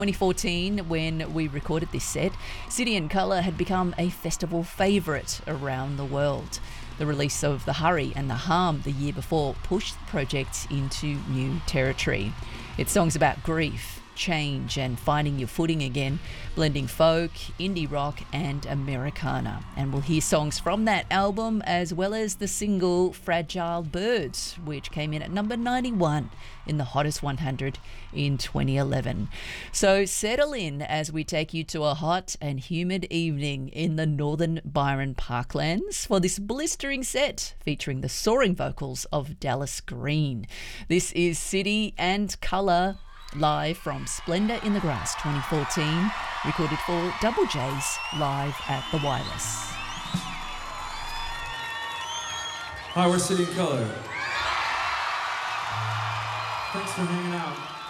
2014, when we recorded this set, City and Colour had become a festival favourite around the world. The release of The Hurry and The Harm the year before pushed the project into new territory. It's songs about grief, change and finding your footing again, blending folk, indie rock and Americana. And we'll hear songs from that album as well as the single Fragile Birds, which came in at number 91 in the Hottest 100 in 2011. So settle in as we take you to a hot and humid evening in the northern Byron Parklands for this blistering set featuring the soaring vocals of Dallas Green. This is City and Colour, live from Splendour in the Grass 2014, recorded for Double J's live at the Wireless. Hi, we're City and Colour. Thanks for hanging out.